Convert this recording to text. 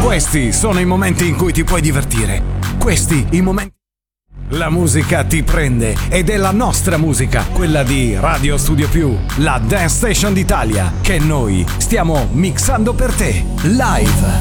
Questi sono i momenti in cui ti puoi divertire. Questi i momenti. La musica ti prende ed è la nostra musica, quella di Radio Studio Più, la Dance Station d'Italia, che noi stiamo mixando per te, live.